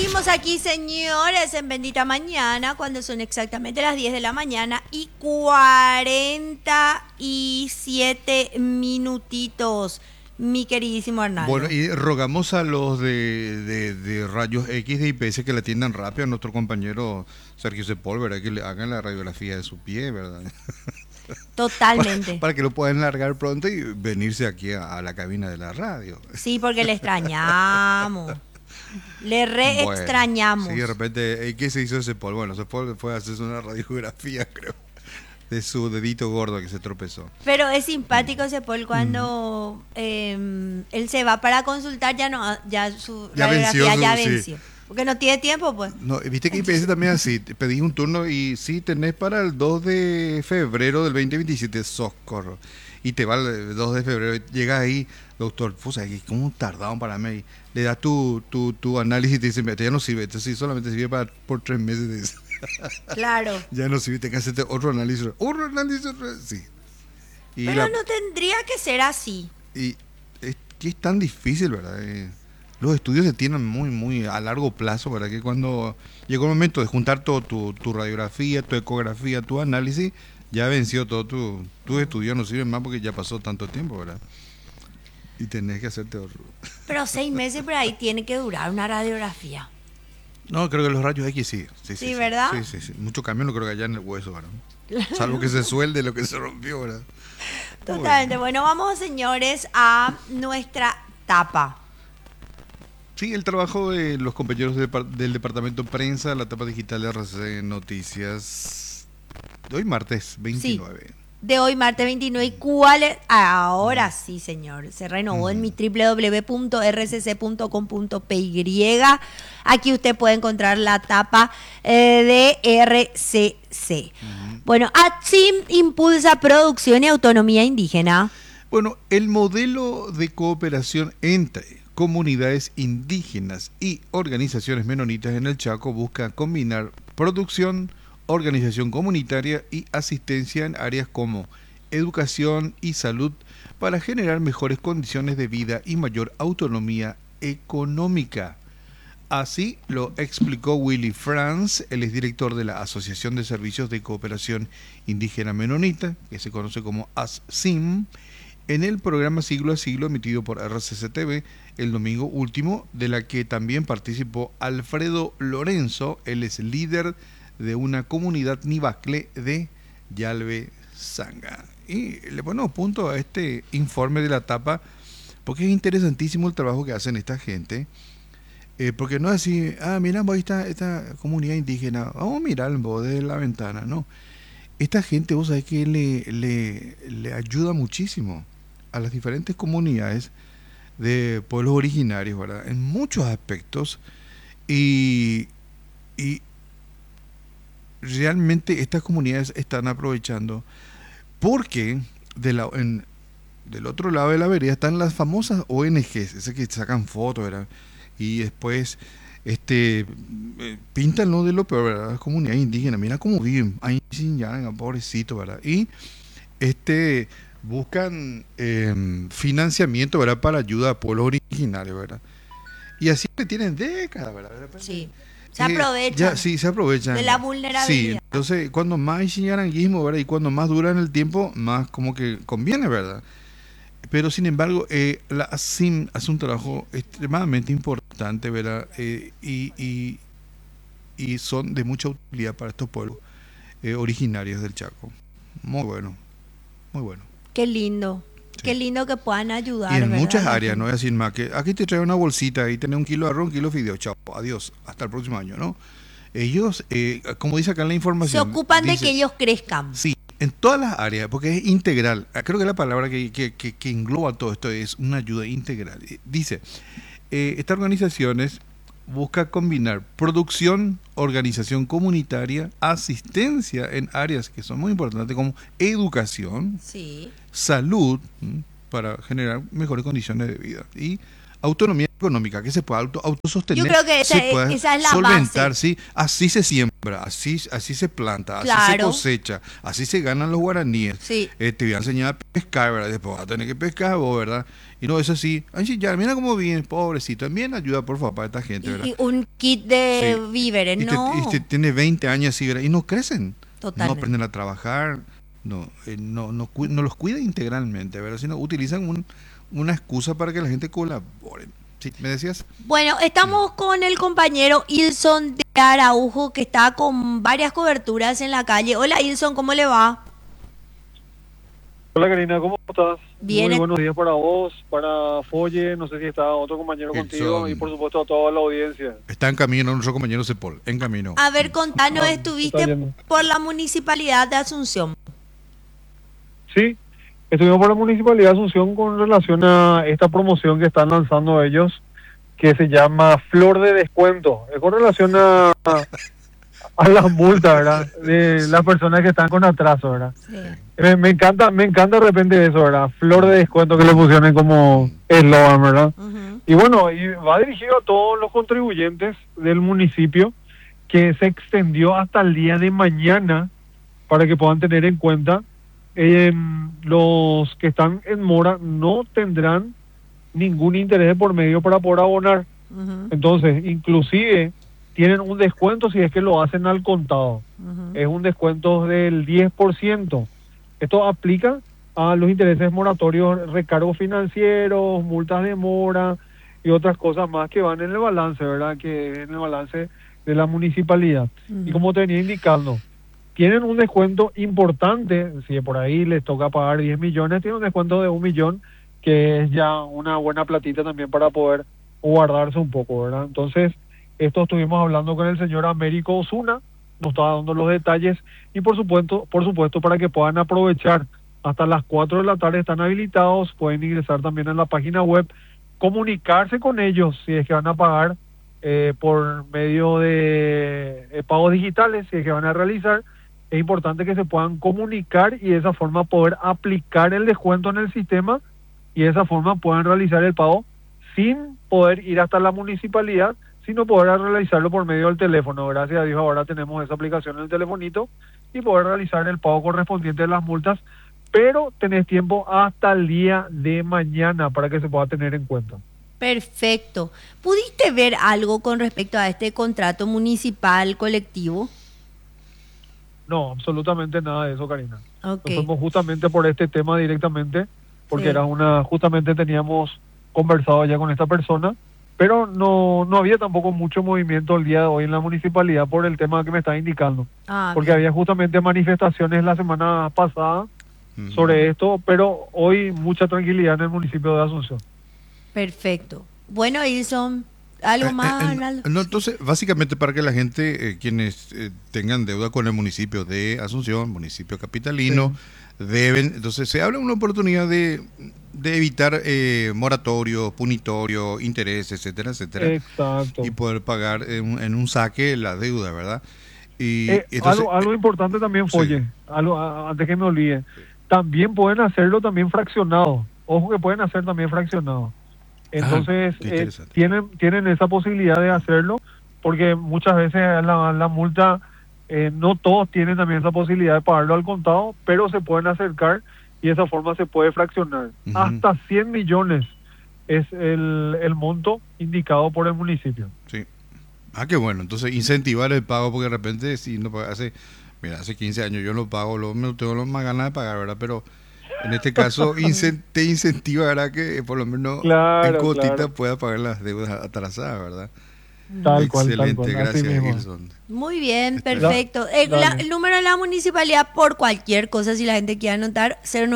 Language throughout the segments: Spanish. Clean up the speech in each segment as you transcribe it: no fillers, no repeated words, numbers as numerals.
Seguimos aquí, señores, en Bendita Mañana, cuando son exactamente las 10 de la mañana y 47 minutitos, mi queridísimo Arnaldo. Bueno, y rogamos a los de Rayos X de IPS que la atiendan rápido a nuestro compañero Sergio Sepúlveda, que le hagan la radiografía de su pie, ¿verdad? Totalmente. Para que lo puedan largar pronto y venirse aquí a la cabina de la radio. Sí, porque le extrañamos. Le re Bueno, extrañamos. sí, de repente, ¿qué se hizo ese polvo? Bueno, ese polvo fue a hacerse una radiografía, creo, de su dedito gordo que se tropezó. Pero es simpático ese Paul cuando él se va para consultar, ya su radiografía ya venció. Sí. Porque no tiene tiempo, pues. No, viste que IPS también así, pedí un turno y sí, tenés para el 2 de febrero del 2027, socorro. Y te va el 2 de febrero, llega ahí, doctor, pues, ¿cómo tardaron para mí? Le das tu análisis y te dice, ya no sirve, esto sí solamente sirve por 3 meses. Claro. Ya no sirve, tenés que hacerte otro análisis, sí. Y pero no tendría que ser así. Y es tan difícil, ¿verdad? Los estudios se tienen muy a largo plazo, ¿verdad? Que cuando llegó el momento de juntar todo tu radiografía, tu ecografía, tu análisis, ya venció todo tus estudios, no sirven más porque ya pasó tanto tiempo, ¿verdad? Y tenés que hacerte otro. Pero 6 meses por ahí tiene que durar una radiografía. No, creo que los rayos X sí. Sí, ¿verdad? Sí. Mucho cambio no creo que haya en el hueso, ¿verdad? Salvo que se suelde lo que se rompió, ¿verdad? Totalmente. Bueno, vamos, señores, a nuestra tapa. Sí, el trabajo de los compañeros del departamento prensa, la tapa digital de RCC Noticias, de hoy martes 29. Sí, de hoy martes 29. ¿Y cuál es? Ahora sí, señor. Se renovó en mi www.rcc.com.py. Aquí usted puede encontrar la tapa de RCC. Bueno, ATSIM impulsa producción y autonomía indígena. Bueno, el modelo de cooperación entre comunidades indígenas y organizaciones menonitas en el Chaco busca combinar producción, organización comunitaria y asistencia en áreas como educación y salud para generar mejores condiciones de vida y mayor autonomía económica. Así lo explicó Willy Franz, el exdirector de la Asociación de Servicios de Cooperación Indígena Menonita, que se conoce como ASSIM, en el programa Siglo a Siglo emitido por RCC-TV el domingo último, de la que también participó Alfredo Lorenzo. Él es líder de una comunidad nibacle de Yalve Sanga. Y le ponemos punto a este informe de la tapa porque es interesantísimo el trabajo que hacen esta gente. Porque no es así, mira, vos esta comunidad indígena, vamos a mirar vos desde la ventana, no. Esta gente, vos sabés que le ayuda muchísimo a las diferentes comunidades de pueblos originarios, ¿verdad? En muchos aspectos. Y realmente estas comunidades están aprovechando porque del otro lado de la vereda están las famosas ONGs, esas que sacan fotos, ¿verdad? Y después pintan lo de lo peor, ¿verdad? Las comunidades indígenas, mira cómo viven, ahí sin llana, pobrecito, ¿verdad? Y buscan financiamiento, ¿verdad? Para ayuda a pueblos originarios, ¿verdad? Y así que tienen décadas, ¿verdad? Sí. Se aprovechan. Sí, se aprovechan. De la vulnerabilidad. Sí, entonces cuando más hay señaranguismo, ¿verdad? Y cuando más dura en el tiempo, más como que conviene, ¿verdad? Pero sin embargo, la ASIM hace un trabajo extremadamente importante, ¿verdad? Y son de mucha utilidad para estos pueblos originarios del Chaco. Muy bueno, muy bueno. Qué lindo. Sí. Qué lindo que puedan ayudar. Y en muchas áreas, no es así más que aquí te trae una bolsita y tenés 1 kilo de arroz, 1 kilo de fideo, chao, adiós, hasta el próximo año, ¿no? Ellos, como dice acá en la información, se ocupan de que ellos crezcan. Sí, en todas las áreas, porque es integral. Creo que la palabra que engloba todo esto es una ayuda integral. Dice, estas organizaciones buscan combinar producción, organización comunitaria, asistencia en áreas que son muy importantes como educación, sí, salud, para generar mejores condiciones de vida, y autonomía económica, que se pueda autosostener, Yo creo que se pueda esa es la solventar, base. ¿sí? Así se siembra, así se planta, así se Claro. cosecha, así se ganan los guaraníes. Sí. Te voy a enseñar a pescar, ¿verdad? Después vas a tener que pescar vos, ¿verdad? Y no es así. Ay, ya, mira cómo viene, pobrecito. También ayuda, por favor, para esta gente, ¿verdad? Y un kit de Sí. víveres, Y no. tiene 20 años así, ¿verdad? Y no crecen. Totalmente. No aprenden a trabajar, no los cuida integralmente, ¿verdad? Sino utilizan una excusa para que la gente colabore. Sí, ¿me decías? Bueno, estamos con el compañero Ilson de Araujo, que está con varias coberturas en la calle. Hola Ilson, ¿cómo le va? Hola Karina, ¿cómo estás? Bien. Muy buenos días para vos, para Folle, no sé si está otro compañero contigo y por supuesto a toda la audiencia. Está en camino nuestro compañero Cepol, en camino. A ver, contanos, está estuviste yendo. por la Municipalidad de Asunción. Sí, estuvimos por la Municipalidad de Asunción con relación a esta promoción que están lanzando ellos, que se llama Flor de Descuento. Es con relación a las multas, ¿verdad? De las personas que están con atraso, ¿verdad? Sí. Me encanta de repente eso, ¿verdad? Flor de Descuento que le pusieron como eslogan, ¿verdad? Ujú. Y bueno, y va dirigido a todos los contribuyentes del municipio, que se extendió hasta el día de mañana para que puedan tener en cuenta. Los que están en mora no tendrán ningún interés de por medio para poder abonar. Ujú. Entonces, inclusive tienen un descuento si es que lo hacen al contado. Ujú. Es un descuento del 10%. Esto aplica a los intereses moratorios, recargos financieros, multas de mora y otras cosas más que van en el balance, ¿verdad? Que en el balance de la municipalidad. Ujú. Y como te venía indicando, tienen un descuento importante, si por ahí les toca pagar 10 millones, tienen un descuento de 1 millón, que es ya una buena platita también para poder guardarse un poco, ¿verdad? Entonces, esto estuvimos hablando con el señor Américo Osuna, nos estaba dando los detalles y por supuesto para que puedan aprovechar hasta las 4 de la tarde están habilitados, pueden ingresar también en la página web, comunicarse con ellos si es que van a pagar por medio de pagos digitales, si es que van a realizar. Es importante que se puedan comunicar y de esa forma poder aplicar el descuento en el sistema y de esa forma puedan realizar el pago sin poder ir hasta la municipalidad, sino poder realizarlo por medio del teléfono. Gracias a Dios ahora tenemos esa aplicación en el telefonito y poder realizar el pago correspondiente de las multas, pero tenés tiempo hasta el día de mañana para que se pueda tener en cuenta. Perfecto. ¿Pudiste ver algo con respecto a este contrato municipal colectivo? No, absolutamente nada de eso, Karina. Ok. Nos fuimos justamente por este tema directamente, porque Sí. justamente teníamos conversado ya con esta persona, pero no había tampoco mucho movimiento el día de hoy en la municipalidad por el tema que me está indicando, Ah, porque bien. había justamente manifestaciones la semana pasada Ujú. sobre esto, pero hoy mucha tranquilidad en el municipio de Asunción. Perfecto. Bueno, Ilson, ¿algo más, Arnaldo? No, entonces, básicamente para que la gente, quienes tengan deuda con el municipio de Asunción, municipio capitalino, deben, entonces se abre una oportunidad de evitar moratorio, punitorio, interés, etcétera, etcétera, Exacto. y poder pagar en un saque la deuda, ¿verdad? Y entonces, Algo importante también, sí. Folle, antes que me olvide, también pueden hacerlo también fraccionado. Ojo que pueden hacer también fraccionado. Entonces, qué interesante. tienen esa posibilidad de hacerlo, porque muchas veces la multa, no todos tienen también esa posibilidad de pagarlo al contado, pero se pueden acercar y de esa forma se puede fraccionar. Ujú. Hasta 100 millones es el monto indicado por el municipio. Sí. Ah, qué bueno. Entonces, incentivar el pago, porque de repente, si no paga- hace 15 años yo no pago, no tengo más ganas de pagar, ¿verdad? Pero en este caso, te incentiva, ¿verdad? Que por lo menos Claro, en cuotita claro. pueda pagar las deudas atrasadas, ¿verdad? Tal cual, Excelente, así gracias, mismo. Ilson. Muy bien, Está bien. perfecto. Dale. El número de la municipalidad por cualquier cosa, si la gente quiere anotar,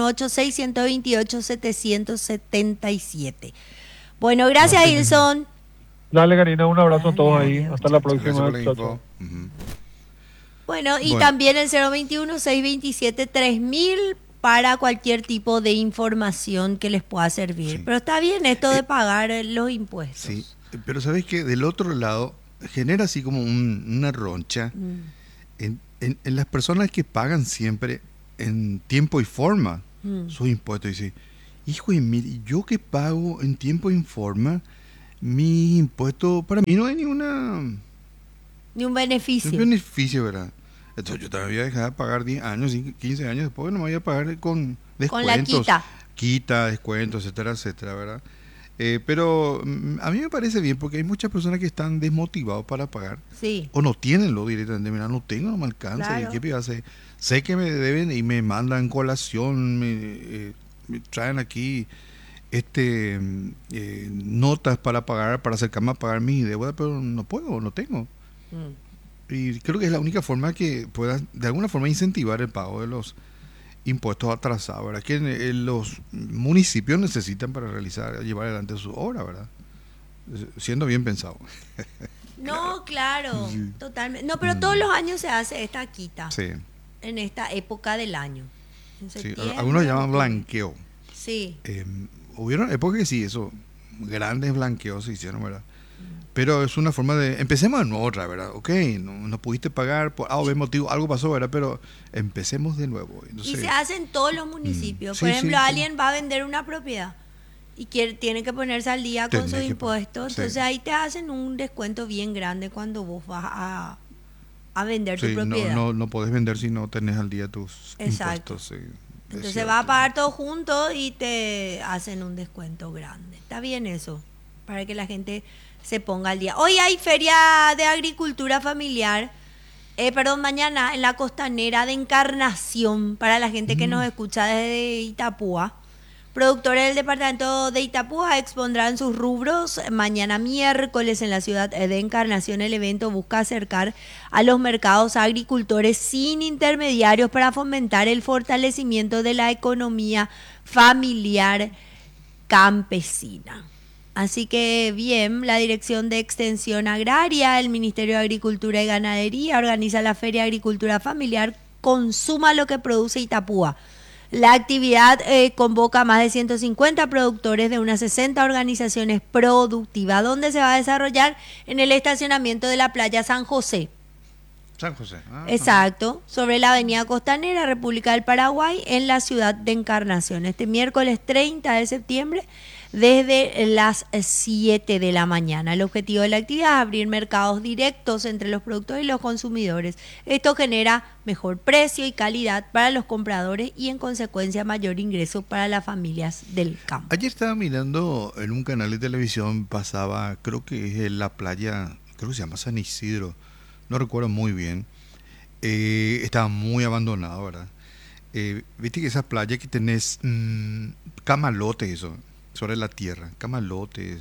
098-628-777. Bueno, gracias, Ilson. Dale, Karina, un abrazo a Dale, todos ahí. adiós. Hasta la Gracias próxima. por la Chao, info. chao. Ujú. Bueno, y Bueno. también el 021-627-3000 para cualquier tipo de información que les pueda servir. Sí. Pero está bien esto de pagar los impuestos. Sí, pero ¿sabes qué? Del otro lado, genera así como una roncha Mm. en las personas que pagan siempre en tiempo y forma Mm. sus impuestos. Dice, hijo de mil, yo que pago en tiempo y forma Mi impuesto, para mí no hay ninguna Ni un beneficio. beneficio, ¿verdad? Entonces yo todavía voy a dejar de pagar 10 años, 15 años después, no me voy a pagar con Con la descuentos. quita. Quita, descuentos, etcétera, etcétera, ¿verdad? Pero a mí me parece bien porque hay muchas personas que están desmotivados para pagar Sí. o no tienen lo directamente. Mira, no tengo, no me alcanza. Claro. ¿Y qué hacer? Sé que me deben y me mandan colación, me traen aquí notas para pagar, para acercarme a pagar mis deudas, pero no puedo, no tengo. Y creo que es la única forma que pueda, de alguna forma, incentivar el pago de los impuestos atrasados, ¿verdad? Que los municipios necesitan para llevar adelante su obra, ¿verdad? Siendo bien pensado. No, claro, Sí. totalmente. No, pero todos los años se hace esta quita. Sí, En esta época del año. En sí. septiembre, Algunos llaman octubre. blanqueo. Sí. Hubieron épocas que sí, eso, grandes blanqueos se hicieron, ¿verdad? Pero es una forma de... Empecemos de nuevo otra, ¿verdad? Ok, no pudiste pagar por A o B motivo, algo pasó, ¿verdad? Pero empecemos de nuevo. Y Entonces, se hace en todos los municipios. Sí, Por sí, ejemplo, sí. alguien va a vender una propiedad y tiene que ponerse al día con Tenés sus que impuestos. sí. Entonces ahí te hacen un descuento bien grande cuando vos vas a vender tu sí, propiedad. no podés vender si no tenés al día tus Exacto. impuestos. Sí, es Entonces cierto. vas a pagar todo junto y te hacen un descuento grande. Está bien eso, para que la gente se ponga al día. Hoy hay feria de agricultura familiar, mañana en la costanera de Encarnación, para la gente que nos escucha desde Itapúa. Productores del departamento de Itapúa expondrán sus rubros mañana miércoles en la ciudad de Encarnación. El evento busca acercar a los mercados a agricultores sin intermediarios para fomentar el fortalecimiento de la economía familiar campesina. Así que bien, la Dirección de Extensión Agraria, el Ministerio de Agricultura y Ganadería organiza la Feria de Agricultura Familiar Consuma lo que produce Itapúa. La actividad convoca a más de 150 productores de unas 60 organizaciones productivas, donde se va a desarrollar en el estacionamiento de la playa San José. San José. Exacto, sobre la avenida Costanera, República del Paraguay, en la ciudad de Encarnación. Este miércoles 30 de septiembre, desde las 7 de la mañana. El objetivo de la actividad es abrir mercados directos entre los productores y los consumidores. Esto genera mejor precio y calidad para los compradores y, en consecuencia, mayor ingreso para las familias del campo. Ayer estaba mirando en un canal de televisión, pasaba, creo que es en la playa, creo que se llama San Isidro, no recuerdo muy bien. Estaba muy abandonado, ¿verdad? Viste que esas playas que tenés camalotes, eso, sobre la tierra, camalotes,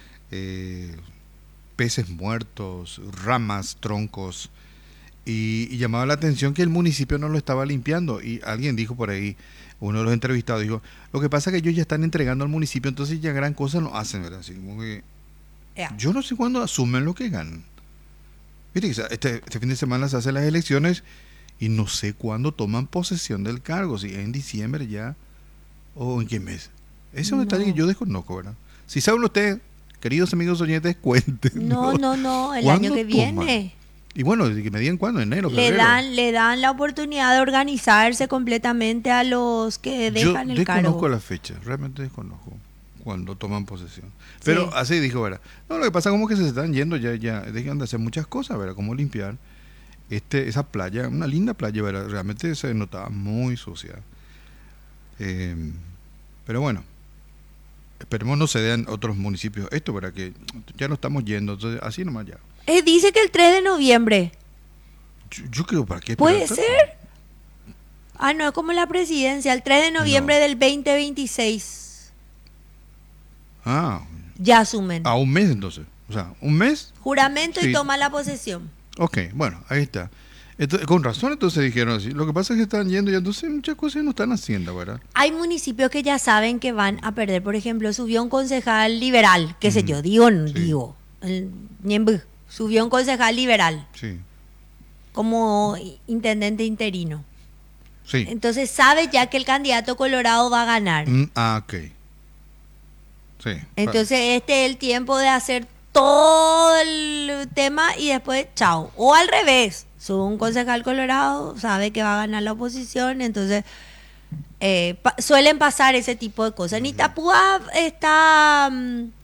peces muertos, ramas, troncos, y llamaba la atención que el municipio no lo estaba limpiando, y alguien dijo por ahí, uno de los entrevistados dijo, lo que pasa es que ellos ya están entregando al municipio, entonces ya gran cosa no hacen, ¿verdad? Así como que, yo no sé cuándo asumen lo que ganan. Viste que este fin de semana se hacen las elecciones y no sé cuándo toman posesión del cargo, si en diciembre ya o en qué mes. Ese es un detalle que yo desconozco, ¿verdad? Si saben ustedes, queridos amigos oyentes, cuenten. No, el ¿Cuándo año que toman? viene. Y bueno, que me digan cuándo, enero, Le febrero. le dan la oportunidad de organizarse completamente a los que Yo dejan el desconozco cargo. la fecha, realmente desconozco cuando toman posesión. Pero Sí. así dijo, ¿verdad? No, lo que pasa es como que se están yendo, ya dejan de hacer muchas cosas, ¿verdad? Como limpiar esa playa, una linda playa, ¿verdad? Realmente se notaba muy sucia. Pero bueno, esperemos no se den otros municipios esto, ¿verdad? Que ya no estamos yendo, entonces así nomás ya. Dice que el 3 de noviembre. Yo creo, ¿para qué? ¿Puede esperar ser? Ah, no, es como la presidencia, el 3 de noviembre No. del 2026. Ah, Ya asumen. a un mes entonces. O sea, un mes. Juramento y Sí. toma la posesión. Ok, bueno, ahí está. Entonces, con razón entonces dijeron así. Lo que pasa es que están yendo y entonces muchas cosas no están haciendo, ¿verdad? Hay municipios que ya saben que van a perder. Por ejemplo, subió un concejal liberal, qué sé yo, digo, el Ñemby, subió un concejal liberal Sí, como intendente interino. sí. Entonces sabe ya que el candidato colorado va a ganar. Ok. Sí. Entonces este es el tiempo de hacer todo el tema y después chao. O al revés, sube un concejal colorado, sabe que va a ganar la oposición, entonces suelen pasar ese tipo de cosas. En Itapúa está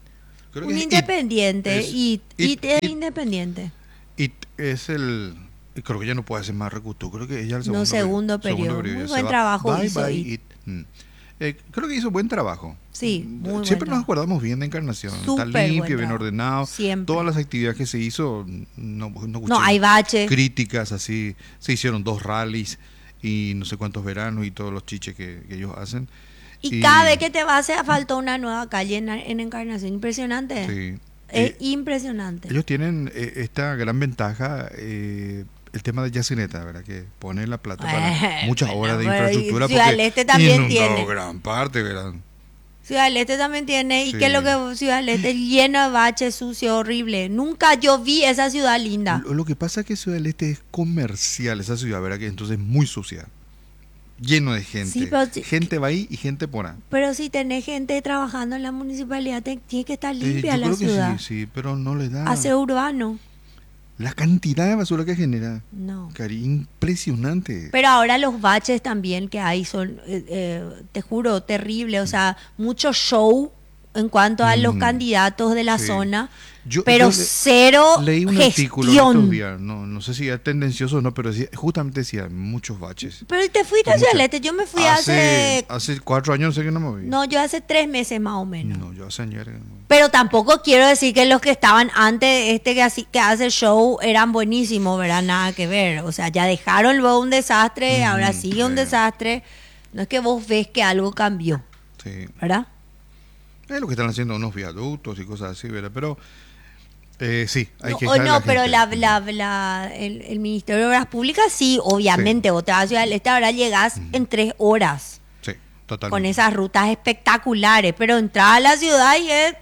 Creo Un que es independiente. es IT es independiente. IT es el... Creo que ya no puede hacer más Recutú. Creo que ella el No, segundo periodo. ya Muy se buen va. trabajo Bye, hizo bye, IT. IT. Creo que hizo buen trabajo. Sí, muy Siempre bueno. nos acordamos bien de Encarnación. Está Súper limpio, buen bien trabajo. ordenado. Siempre. Todas las actividades que se hizo, no escuché No, hay bache. críticas así. Se hicieron 2 rallies y no sé cuántos veranos y todos los chiches que ellos hacen. Y cada vez que te vas hace falta una nueva calle en Encarnación. Impresionante. Sí. Es impresionante. Ellos tienen esta gran ventaja, el tema de Yacineta, ¿verdad? Que pone la plata para muchas horas de infraestructura. Ciudad del Este también inundó tiene. gran parte, ¿verdad? Ciudad del Este también tiene. ¿Y Sí. qué es lo que Ciudad del Este? Lleno de baches, sucio, horrible. Nunca yo vi esa ciudad linda. Lo que pasa es que Ciudad del Este es comercial, esa ciudad, ¿verdad? Que entonces es muy sucia. Lleno de gente. Sí, pero gente va ahí y gente por ahí. Pero si tenés gente trabajando en la municipalidad, tiene que estar limpia Yo la creo que ciudad. sí, pero no le da. Hace urbano. La cantidad de basura que genera. No. Cari, impresionante. Pero ahora los baches también que hay son, te juro, terribles. O sea, mucho show en cuanto a los candidatos de la Sí. zona, Yo pero cero leí un artículo estos gestión. días, no sé si es tendencioso o no, pero justamente decía muchos baches. Pero te fuiste a Ciudad del Este. Yo me fui hace... Hace 4 años no sé que no me voy. No, yo hace 3 meses más o menos. No, yo hace años que no me voy. Pero tampoco quiero decir que los que estaban antes, que hace show, eran buenísimos, ¿verdad? Nada que ver. O sea, ya dejaron luego un desastre, ahora sigue un sí. desastre. No es que vos ves que algo cambió, Sí. ¿verdad? Es lo que están haciendo unos viaductos y cosas así, ¿verdad? Pero sí, hay que No, pero el Ministerio de Obras Públicas sí, obviamente. Sí. Vos te vas a Ciudad del Este, ahora llegás en 3 horas Sí, totalmente. con esas rutas espectaculares, pero entrar a la ciudad y es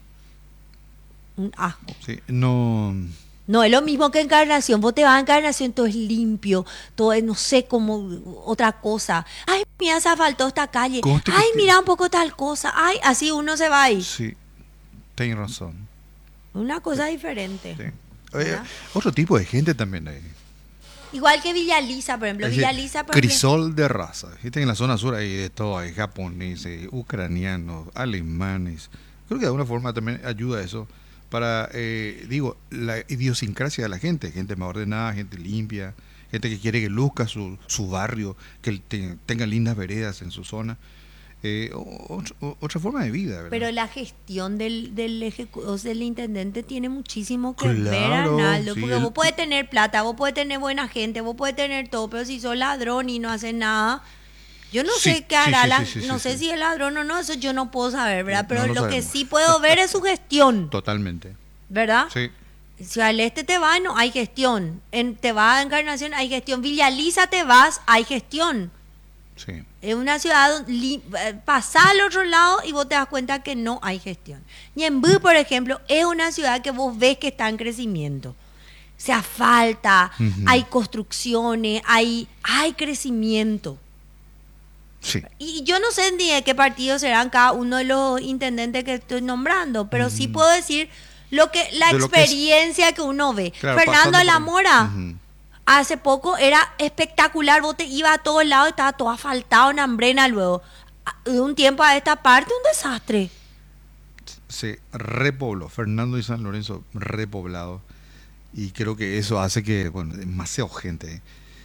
un asco. Sí, no... No, es lo mismo que Encarnación. Vos te vas a Encarnación, todo es limpio, todo es, no sé, como otra cosa. Ay, mira, se asfaltó esta calle. Conste que Ay, mira un poco tal cosa. Ay, así uno se va ahí. Sí, tenés razón. Una cosa diferente. Sí. Oye, ¿Verdad? otro tipo de gente también hay. Igual que Villa Lisa, por ejemplo. Es Villa decir, Lisa, por ejemplo. crisol de raza. Viste, en la zona sur hay de todo, hay japoneses, ucranianos, alemanes. Creo que de alguna forma también ayuda a eso para, la idiosincrasia de la gente más ordenada, gente limpia, gente que quiere que luzca su barrio, que tenga lindas veredas en su zona. Otra forma de vida, ¿verdad? Pero la gestión del intendente tiene muchísimo que Claro, ver, Arnaldo. sí, Porque vos podés tener plata, vos podés tener buena gente, vos podés tener todo, pero si sos ladrón y no haces nada, yo no Sí, sé qué hará, no sí, sé sí. si es ladrón o no, eso yo no puedo saber, ¿verdad? No, Pero no lo que sabemos. sí puedo ver es su gestión, Totalmente. ¿verdad? Sí. Si al Este te vas, no hay gestión. Te vas a Encarnación, hay gestión. Villa Lisa te vas, hay gestión. Sí. Es una ciudad donde pasás al otro lado y vos te das cuenta que no hay gestión. Ñemby, por ejemplo, es una ciudad que vos ves que está en crecimiento. Se asfalta, Ujú. hay construcciones, hay crecimiento. Sí. Y yo no sé ni de qué partido serán cada uno de los intendentes que estoy nombrando, pero sí puedo decir la De lo que es- experiencia que uno ve. Claro, Fernando pasando por- Alamora. Ujú. Hace poco era espectacular, vos te ibas a todos lados y estaba todo asfaltado en Ambrena luego. De un tiempo a esta parte, un desastre. Se repobló, Fernando y San Lorenzo repoblado, y creo que eso hace que, bueno, demasiado gente.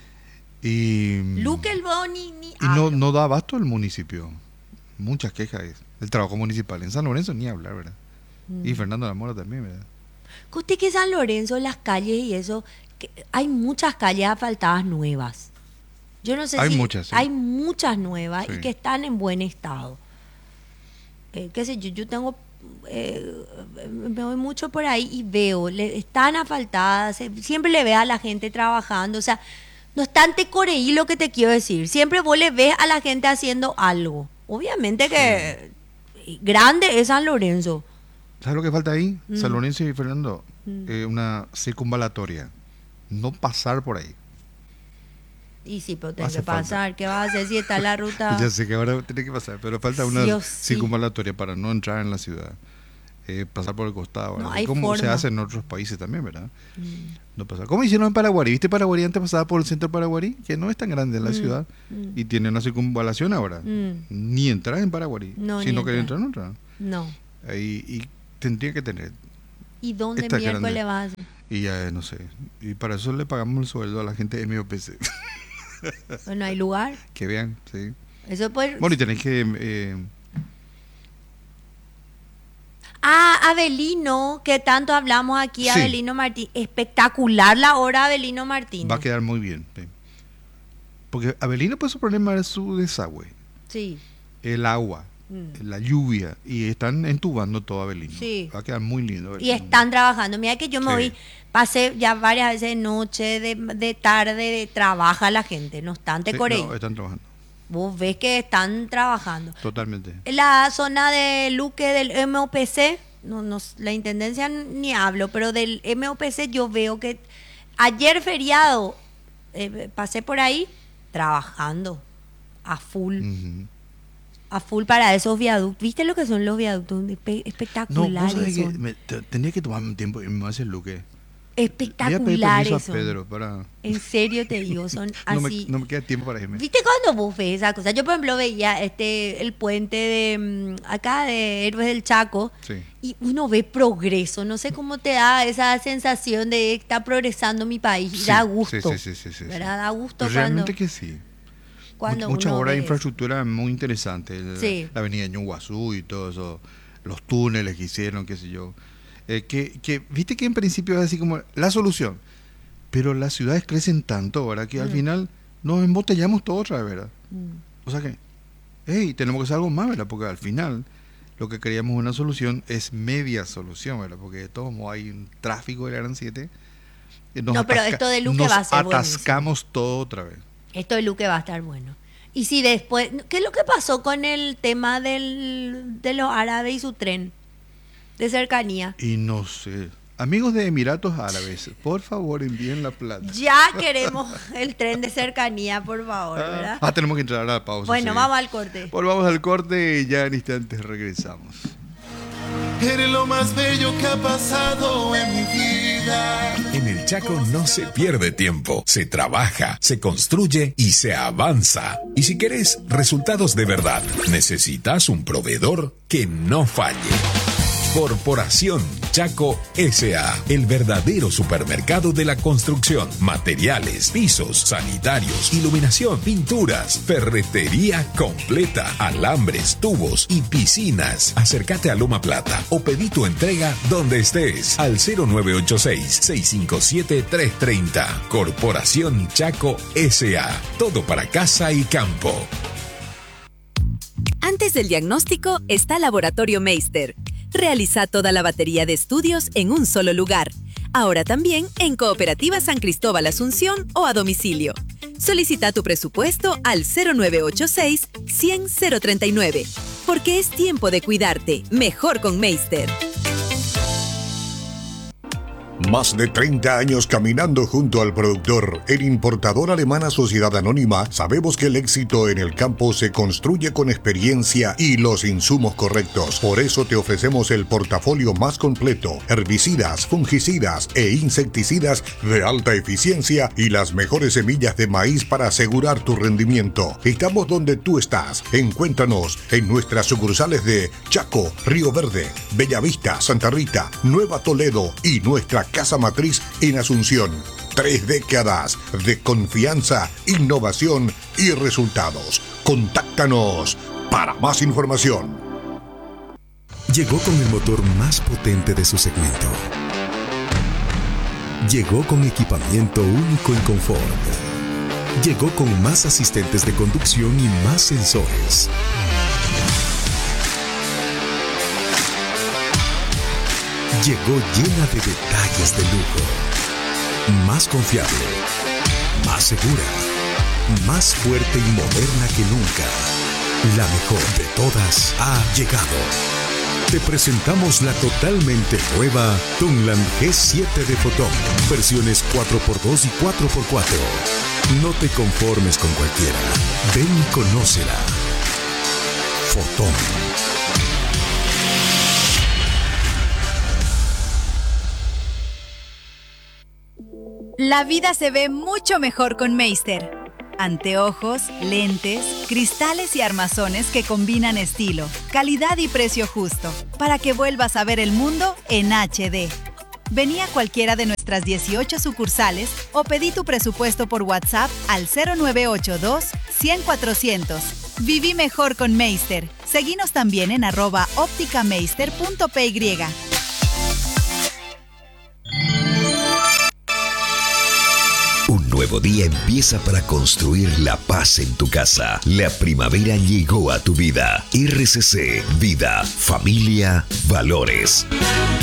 Y Luque el Boni ni y no da abasto el municipio. Muchas quejas del trabajo municipal. En San Lorenzo ni hablar, ¿verdad? Y Fernando de la Mora también, ¿verdad? Usted que San Lorenzo, las calles y eso, que hay muchas calles asfaltadas nuevas. Yo no sé Hay si muchas, sí. hay muchas nuevas y Sí. que están en buen estado. Qué sé yo tengo, me voy mucho por ahí y veo, están asfaltadas, siempre le ves a la gente trabajando, o sea, no es tan tecoreí lo que te quiero decir, siempre vos le ves a la gente haciendo algo. Obviamente que grande es San Lorenzo. ¿Sabes lo que falta ahí? San Lorenzo y Fernando, una circunvalatoria. No pasar por ahí. Y sí, pero tenés Hace que pasar, ¿qué vas a hacer si está la ruta? Ya sé que ahora tiene que pasar, pero falta Sí una o sí. circunvalatoria para no entrar en la ciudad. Pasar por el costado, No ¿verdad? hay Como se forma. hace en otros países también, ¿verdad? No pasar. ¿Cómo hicieron en Paraguarí? ¿Viste Paraguarí antes pasaba por el centro de Paraguarí? Que no es tan grande la ciudad. Y tiene una circunvalación ahora. Ni entrar en Paraguari. No, si ni no querés entrar. entrar, no entrar. No. Y tendría que tener. ¿Y dónde Está miércoles grande. vas a hacer? Y ya no sé. Y para eso le pagamos el sueldo a la gente de MOPC. Pues no hay lugar. Que vean, sí. Eso pues. Bueno, y tenés que... Avelino, que tanto hablamos aquí, Sí. Avelino Martín. Espectacular la hora Avelino Martín. va a quedar muy bien. Sí. Porque Avelino, pues su problema es su desagüe, Sí. el agua, la lluvia. Y están entubando todo Avelino. Sí. Va a quedar muy lindo. Y Avelino. están trabajando. Mira que yo me Sí. voy, pasé ya varias veces de noche, de tarde, trabaja la gente, no están Sí, te Corey. no, están trabajando. Vos ves que están trabajando. Totalmente. La zona de Luque del MOPC, la intendencia ni hablo, pero del MOPC yo veo que ayer feriado pasé por ahí trabajando a full. Ujú. A full para esos viaductos. ¿Viste lo que son los viaductos? No, Espectaculares. vos sabés que son. tenía que tomar un tiempo y me hace el look. Voy a pedir Espectaculares. permiso a son. Pedro para... En serio te digo, son así. No me queda tiempo para irme. ¿Viste cuando vos ves esa cosa? Yo, por ejemplo, veía el puente de acá de Héroes del Chaco Sí. y uno ve progreso. No sé cómo te da esa sensación de que está progresando mi país. Y Sí, da gusto. sí. ¿Verdad? Da gusto Pero cuando, realmente que sí. cuando Muchas uno obras de ve eso. infraestructura muy interesantes. Sí. La avenida Ñuguazú y todo eso. Los túneles que hicieron, qué sé yo. Viste que en principio es así como la solución. Pero las ciudades crecen tanto, ¿verdad? Que al final nos embotellamos todo otra vez, ¿verdad? O sea que, tenemos que hacer algo más, ¿verdad? Porque al final lo que queríamos una solución es media solución, ¿verdad? Porque de todos modos hay un tráfico de la Gran 7. No, pero esto de Luque va a ser atascamos todo otra vez. Esto de Luque va a estar bueno. Y si después, ¿qué es lo que pasó con el tema de los árabes y su tren de cercanía? Y no sé. Amigos de Emiratos Árabes, por favor envíen la plata. Ya queremos el tren de cercanía, por favor, ¿verdad? Tenemos que entrar a la pausa. Bueno, sí. vamos al corte. Volvamos al corte y ya en instantes regresamos. Eres lo más bello que ha pasado en mi vida. En el Chaco no se pierde tiempo, se trabaja, se construye y se avanza. Y si querés resultados de verdad, necesitas un proveedor que no falle. Corporación Chaco S.A., el verdadero supermercado de la construcción, materiales, pisos, sanitarios, iluminación, pinturas, ferretería completa, alambres, tubos y piscinas. Acércate a Loma Plata o pedí tu entrega donde estés al 0986-657-330. Corporación Chaco S.A., todo para casa y campo. Antes del diagnóstico está Laboratorio Meister. Realiza toda la batería de estudios en un solo lugar. Ahora también en Cooperativa San Cristóbal Asunción o a domicilio. Solicita tu presupuesto al 0986-100-039. Porque es tiempo de cuidarte. Mejor con Meister. Más de 30 años caminando junto al productor. En Importadora Alemana Sociedad Anónima sabemos que el éxito en el campo se construye con experiencia y los insumos correctos. Por eso te ofrecemos el portafolio más completo: herbicidas, fungicidas e insecticidas de alta eficiencia y las mejores semillas de maíz para asegurar tu rendimiento. Estamos donde tú estás. Encuéntranos en nuestras sucursales de Chaco, Río Verde, Bellavista, Santa Rita, Nueva Toledo y nuestra casa matriz en Asunción. 3 décadas de confianza, innovación y resultados. Contáctanos para más información. Llegó con el motor más potente de su segmento. Llegó con equipamiento único en confort. Llegó con más asistentes de conducción y más sensores. Llegó llena de detalles de lujo. Más confiable, más segura, más fuerte y moderna que nunca. La mejor de todas ha llegado. Te presentamos la totalmente nueva Tunland G7 de Fotón. Versiones 4x2 y 4x4. No te conformes con cualquiera. Ven y conócela. Fotón. La vida se ve mucho mejor con Meister. Anteojos, lentes, cristales y armazones que combinan estilo, calidad y precio justo, para que vuelvas a ver el mundo en HD. Vení a cualquiera de nuestras 18 sucursales o pedí tu presupuesto por WhatsApp al 0982-100-400. Viví mejor con Meister. Seguinos también en @opticameister.py. Un nuevo día empieza para construir la paz en tu casa. La primavera llegó a tu vida. RCC, Vida, Familia, Valores.